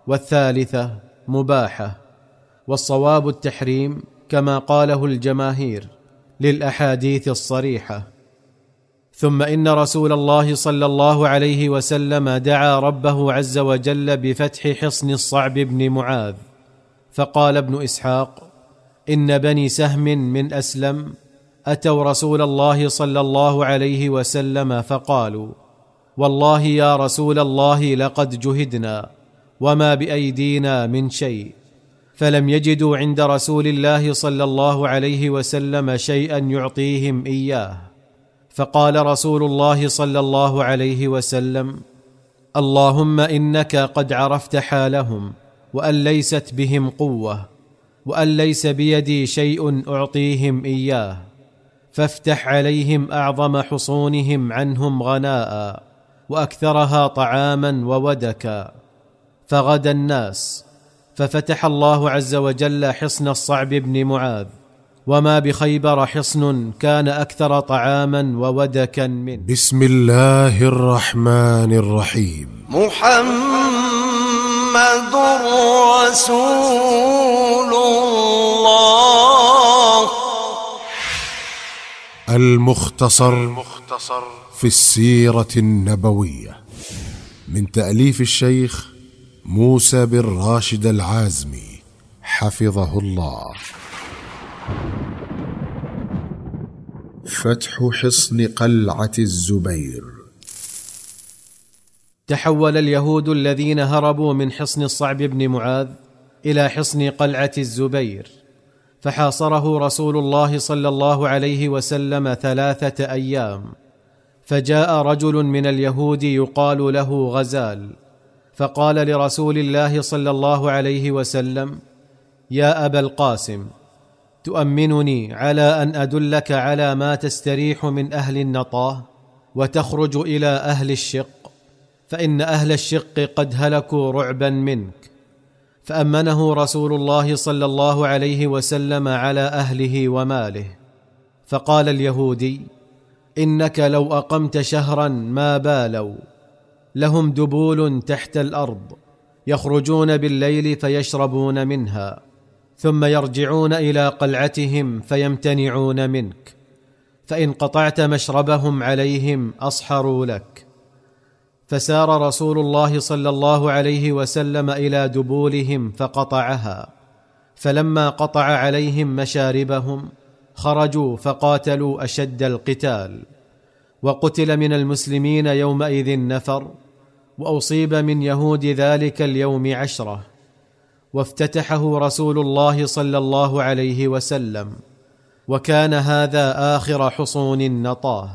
والثالثة مباحة، والصواب التحريم كما قاله الجماهير للأحاديث الصريحة. ثم إن رسول الله صلى الله عليه وسلم دعا ربه عز وجل بفتح حصن الصعب بن معاذ، فقال ابن إسحاق: إن بني سهم من أسلم أتوا رسول الله صلى الله عليه وسلم فقالوا: والله يا رسول الله لقد جهدنا وما بأيدينا من شيء، فلم يجدوا عند رسول الله صلى الله عليه وسلم شيئا يعطيهم إياه، فقال رسول الله صلى الله عليه وسلم: اللهم إنك قد عرفت حالهم، وأن ليست بهم قوة، وأن ليس بيدي شيء أعطيهم إياه، فافتح عليهم أعظم حصونهم عنهم غناء وأكثرها طعاما وودكا. فغدا الناس، ففتح الله عز وجل حصن الصعب بن معاذ، وما بخيبر حصن كان أكثر طعاما وودكا منه. بسم الله الرحمن الرحيم. محمد رسول الله. المختصر في السيرة النبوية، من تأليف الشيخ موسى بن راشد العازمي حفظه الله. فتح حصن قلعة الزبير. تحول اليهود الذين هربوا من حصن الصعب بن معاذ إلى حصن قلعة الزبير، فحاصره رسول الله صلى الله عليه وسلم 3 أيام. فجاء رجل من اليهود يقال له غزال، فقال لرسول الله صلى الله عليه وسلم: يا أبا القاسم، تؤمنني على أن أدلك على ما تستريح من أهل النطاه وتخرج إلى أهل الشق، فإن أهل الشق قد هلكوا رعبا منك. فأمنه رسول الله صلى الله عليه وسلم على أهله وماله. فقال اليهودي: إنك لو أقمت شهرا ما بالوا، لهم دبول تحت الأرض يخرجون بالليل فيشربون منها، ثم يرجعون إلى قلعتهم فيمتنعون منك، فإن قطعت مشربهم عليهم أصحروا لك. فسار رسول الله صلى الله عليه وسلم إلى دبولهم فقطعها، فلما قطع عليهم مشاربهم خرجوا فقاتلوا أشد القتال، وقتل من المسلمين يومئذ نفر، وأصيب من يهود ذلك اليوم 10، وافتتحه رسول الله صلى الله عليه وسلم، وكان هذا آخر حصون النطاه.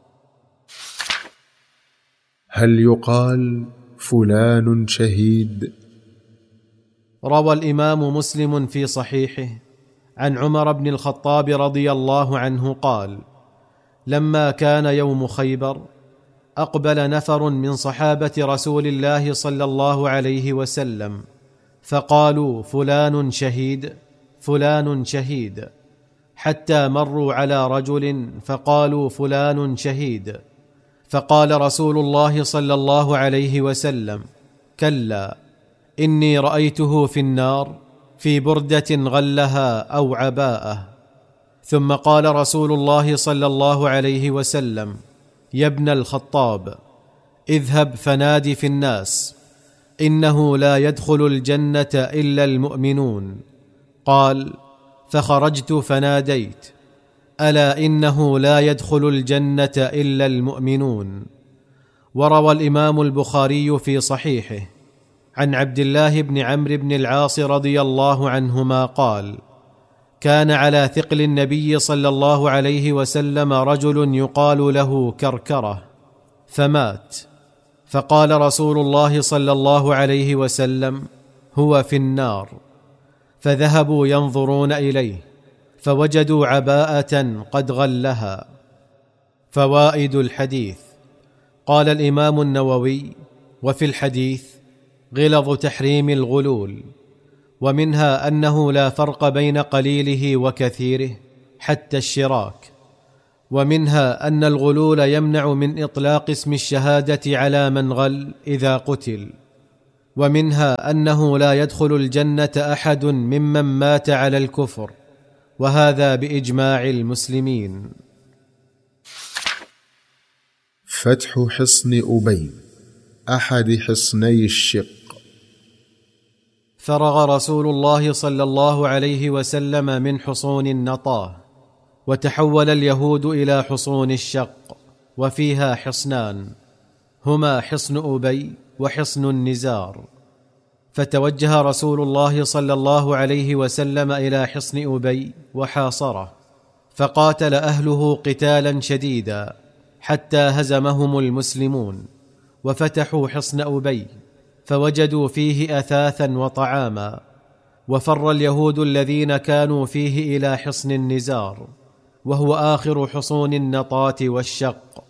هل يقال فلان شهيد؟ روى الإمام مسلم في صحيحه عن عمر بن الخطاب رضي الله عنه قال: لما كان يوم خيبر أقبل نفر من صحابة رسول الله صلى الله عليه وسلم، فقالوا: فلان شهيد، فلان شهيد، حتى مروا على رجل فقالوا: فلان شهيد. فقال رسول الله صلى الله عليه وسلم: كلا، إني رأيته في النار في بردة غلها أو عباءة. ثم قال رسول الله صلى الله عليه وسلم: يا ابن الخطاب، اذهب فنادي في الناس، إنه لا يدخل الجنة إلا المؤمنون. قال: فخرجت فناديت: ألا إنه لا يدخل الجنة إلا المؤمنون. وروى الإمام البخاري في صحيحه عن عبد الله بن عمرو بن العاص رضي الله عنهما قال: كان على ثقل النبي صلى الله عليه وسلم رجل يقال له كركرة، فمات، فقال رسول الله صلى الله عليه وسلم: هو في النار. فذهبوا ينظرون إليه، فوجدوا عباءة قد غلها. فوائد الحديث. قال الإمام النووي: وفي الحديث غلظ تحريم الغلول، ومنها أنه لا فرق بين قليله وكثيره حتى الشراك، ومنها أن الغلول يمنع من إطلاق اسم الشهادة على من غل إذا قتل، ومنها أنه لا يدخل الجنة أحد ممن مات على الكفر، وهذا بإجماع المسلمين. فتح حصن أبي أحد حصني الشق. فرغ رسول الله صلى الله عليه وسلم من حصون النطاه، وتحول اليهود إلى حصون الشق، وفيها حصنان هما حصن أبي وحصن النزار. فتوجه رسول الله صلى الله عليه وسلم إلى حصن أبي وحاصره، فقاتل أهله قتالا شديدا حتى هزمهم المسلمون، وفتحوا حصن أبي فوجدوا فيه أثاثا وطعاما، وفر اليهود الذين كانوا فيه إلى حصن النزار، وهو آخر حصون النطاة والشق.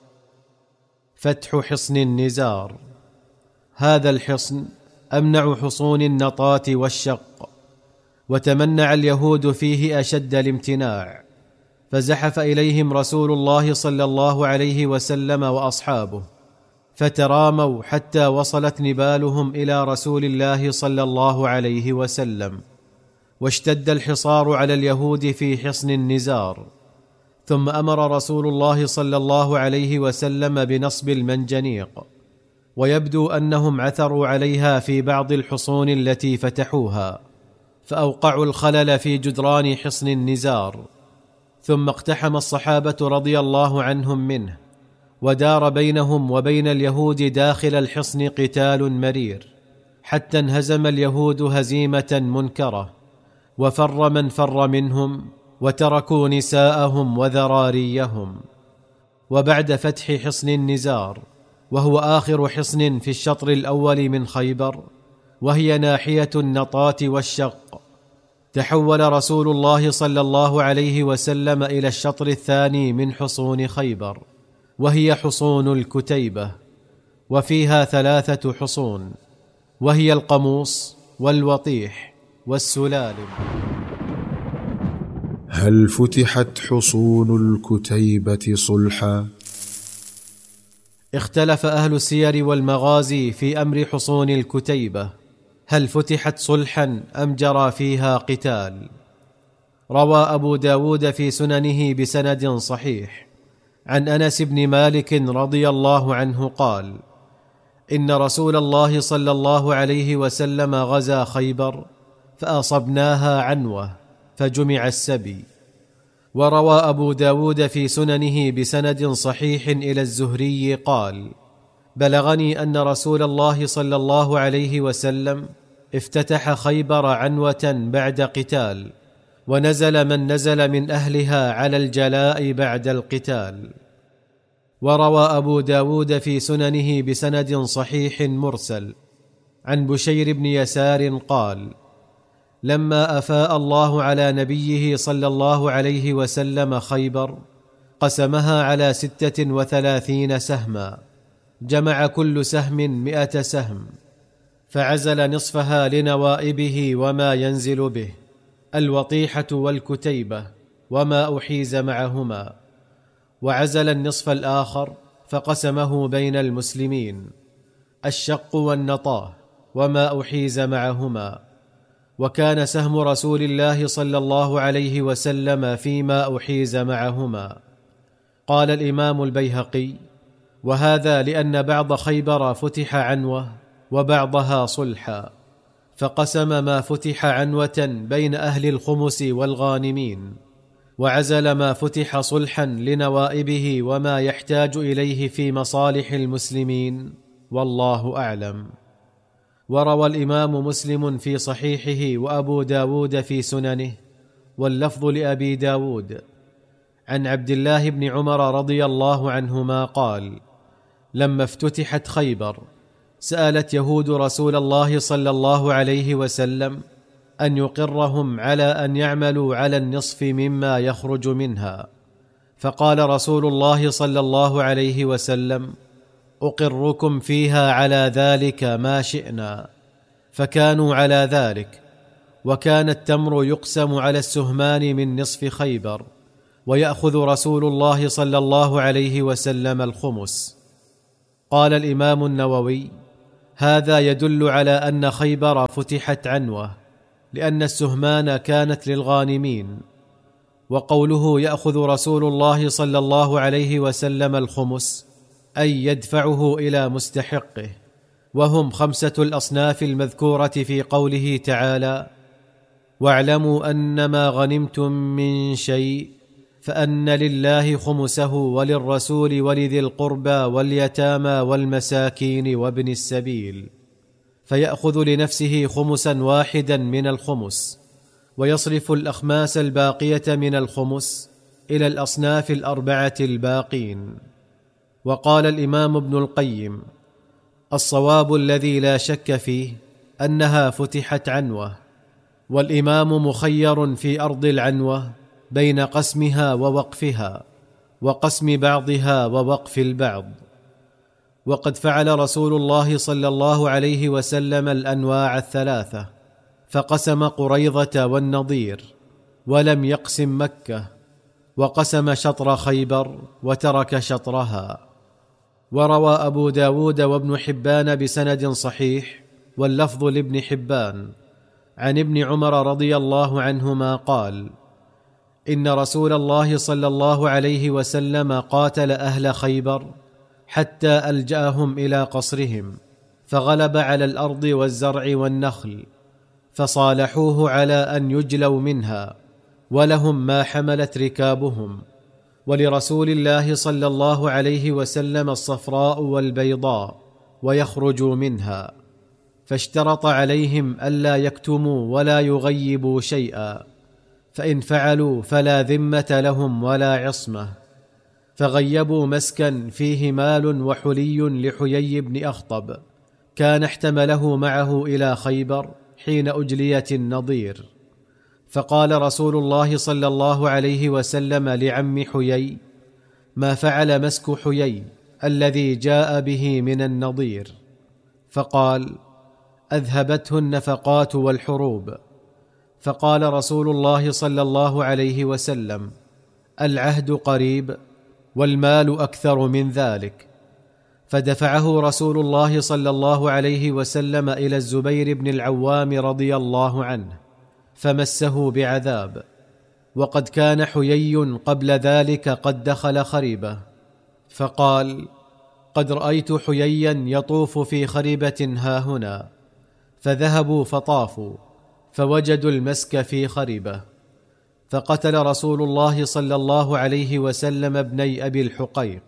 فتح حصن النزار. هذا الحصن أمنع حصون النطاة والشق، وتمنع اليهود فيه أشد الامتناع، فزحف إليهم رسول الله صلى الله عليه وسلم وأصحابه، فتراموا حتى وصلت نبالهم إلى رسول الله صلى الله عليه وسلم، واشتد الحصار على اليهود في حصن النزار. ثم أمر رسول الله صلى الله عليه وسلم بنصب المنجنيق، ويبدو أنهم عثروا عليها في بعض الحصون التي فتحوها، فأوقعوا الخلل في جدران حصن النزار. ثم اقتحم الصحابة رضي الله عنهم منه، ودار بينهم وبين اليهود داخل الحصن قتال مرير، حتى انهزم اليهود هزيمة منكرة، وفر من فر منهم، وتركوا نساءهم وذراريهم. وبعد فتح حصن النزار، وهو آخر حصن في الشطر الأول من خيبر، وهي ناحية النطاة والشق، تحول رسول الله صلى الله عليه وسلم إلى الشطر الثاني من حصون خيبر، وهي حصون الكتيبة، وفيها 3 حصون، وهي القموص والوطيح والسلالم. هل فتحت حصون الكتيبة صلحا؟ اختلف أهل السير والمغازي في أمر حصون الكتيبة، هل فتحت صلحا أم جرى فيها قتال؟ روى أبو داود في سننه بسند صحيح عن أنس بن مالك رضي الله عنه قال: إن رسول الله صلى الله عليه وسلم غزا خيبر فأصبناها عنوة فجمع السبي. وروى أبو داود في سننه بسند صحيح إلى الزهري قال: بلغني أن رسول الله صلى الله عليه وسلم افتتح خيبر عنوة بعد قتال، ونزل من نزل من أهلها على الجلاء بعد القتال. وروى أبو داود في سننه بسند صحيح مرسل عن بشير بن يسار قال: لما أفاء الله على نبيه صلى الله عليه وسلم خيبر قسمها على 36 سهما، جمع كل سهم 100 سهم، فعزل نصفها لنوائبه وما ينزل به، الوطيحة والكتيبة وما أحيز معهما، وعزل النصف الآخر فقسمه بين المسلمين، الشق والنطاه وما أحيز معهما. وكان سهم رسول الله صلى الله عليه وسلم فيما أحيز معهما. قال الإمام البيهقي: وهذا لأن بعض خيبر فتح عنوة وبعضها صلحا، فقسم ما فتح عنوة بين أهل الخمس والغانمين، وعزل ما فتح صلحا لنوائبه وما يحتاج إليه في مصالح المسلمين، والله أعلم. وروى الإمام مسلم في صحيحه وأبو داود في سننه، واللفظ لأبي داود، عن عبد الله بن عمر رضي الله عنهما قال: لما افتتحت خيبر سألت يهود رسول الله صلى الله عليه وسلم أن يقرهم على أن يعملوا على النصف مما يخرج منها، فقال رسول الله صلى الله عليه وسلم: أقركم فيها على ذلك ما شئنا، فكانوا على ذلك. وكان التمر يقسم على السهمان من نصف خيبر، ويأخذ رسول الله صلى الله عليه وسلم الخمس. قال الإمام النووي: هذا يدل على أن خيبر فتحت عنوة، لأن السهمان كانت للغانمين. وقوله يأخذ رسول الله صلى الله عليه وسلم الخمس، أي يدفعه إلى مستحقه، وهم 5 الأصناف المذكورة في قوله تعالى: واعلموا أنما غنمتم من شيء فأن لله خمسه وللرسول ولذي القربى واليتامى والمساكين وابن السبيل، فيأخذ لنفسه خمسا واحدا من الخمس، ويصرف الأخماس الباقية من الخمس إلى الأصناف 4 الباقين. وقال الإمام ابن القيم: الصواب الذي لا شك فيه أنها فتحت عنوة، والإمام مخير في أرض العنوة بين قسمها ووقفها، وقسم بعضها ووقف البعض. وقد فعل رسول الله صلى الله عليه وسلم الأنواع 3، فقسم قريظة والنضير، ولم يقسم مكة، وقسم شطر خيبر وترك شطرها. وروى أبو داود وابن حبان بسند صحيح، واللفظ لابن حبان، عن ابن عمر رضي الله عنهما قال: إن رسول الله صلى الله عليه وسلم قاتل أهل خيبر حتى ألجأهم إلى قصرهم، فغلب على الأرض والزرع والنخل، فصالحوه على أن يجلوا منها، ولهم ما حملت ركابهم، ولرسول الله صلى الله عليه وسلم الصفراء والبيضاء، ويخرجوا منها، فاشترط عليهم ألا يكتموا ولا يغيبوا شيئا، فإن فعلوا فلا ذمة لهم ولا عصمة. فغيبوا مسكا فيه مال وحلي لحيي بن أخطب، كان احتمله معه إلى خيبر حين أجليت النضير، فقال رسول الله صلى الله عليه وسلم لعم حيي: ما فعل مسك حيي الذي جاء به من النضير؟ فقال: أذهبته النفقات والحروب. فقال رسول الله صلى الله عليه وسلم: العهد قريب والمال أكثر من ذلك. فدفعه رسول الله صلى الله عليه وسلم إلى الزبير بن العوام رضي الله عنه، فمسه بعذاب، وقد كان حيي قبل ذلك قد دخل خريبة، فقال: قد رأيت حييا يطوف في خريبة هاهنا. فذهبوا فطافوا، فوجدوا المسك في خريبة، فقتل رسول الله صلى الله عليه وسلم ابني أبي الحقيق،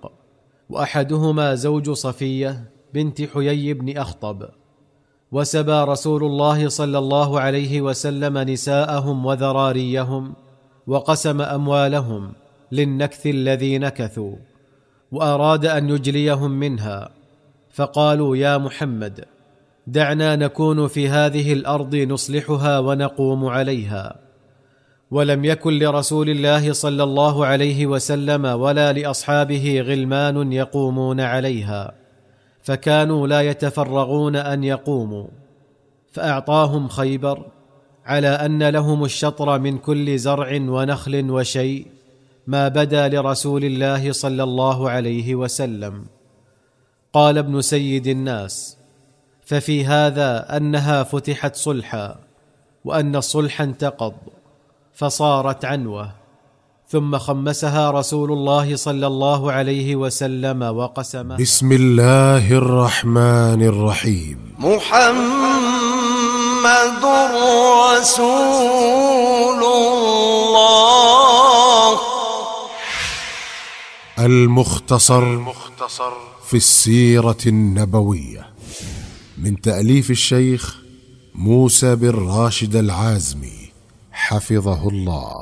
وأحدهما زوج صفية بنت حيي بن أخطب. وسبى رسول الله صلى الله عليه وسلم نساءهم وذراريهم، وقسم أموالهم للنكث الذي نكثوا، وأراد أن يجليهم منها، فقالوا: يا محمد، دعنا نكون في هذه الأرض نصلحها ونقوم عليها. ولم يكن لرسول الله صلى الله عليه وسلم ولا لأصحابه غلمان يقومون عليها، فكانوا لا يتفرغون أن يقوموا، فأعطاهم خيبر على أن لهم الشطر من كل زرع ونخل وشيء ما بدا لرسول الله صلى الله عليه وسلم. قال ابن سيد الناس: ففي هذا أنها فتحت صلحا، وأن الصلح انتقض فصارت عنوة، ثم خمسها رسول الله صلى الله عليه وسلم وقسمها. بسم الله الرحمن الرحيم. محمد رسول الله. المختصر في السيرة النبوية، من تأليف الشيخ موسى بن راشد العازمي حفظه الله.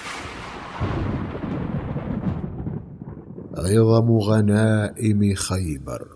عظم غنائم خيبر.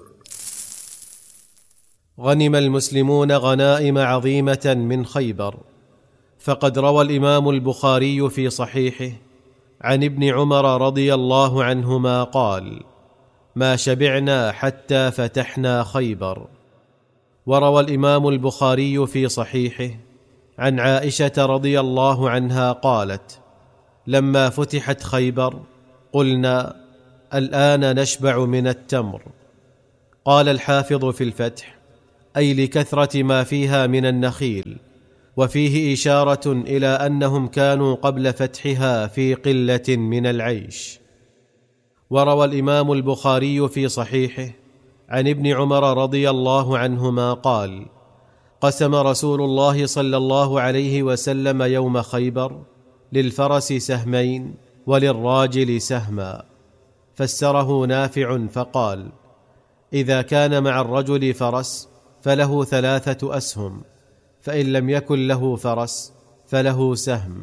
غنم المسلمون غنائم عظيمة من خيبر، فقد روى الإمام البخاري في صحيحه عن ابن عمر رضي الله عنهما قال: ما شبعنا حتى فتحنا خيبر. وروى الإمام البخاري في صحيحه عن عائشة رضي الله عنها قالت: لما فتحت خيبر قلنا: الآن نشبع من التمر. قال الحافظ في الفتح: أي لكثرة ما فيها من النخيل، وفيه إشارة إلى أنهم كانوا قبل فتحها في قلة من العيش. وروى الإمام البخاري في صحيحه عن ابن عمر رضي الله عنهما قال: قسم رسول الله صلى الله عليه وسلم يوم خيبر للفرس سهمين وللراجل سهما، فسره نافع فقال: إذا كان مع الرجل فرس فله 3 أسهم، فإن لم يكن له فرس فله سهم.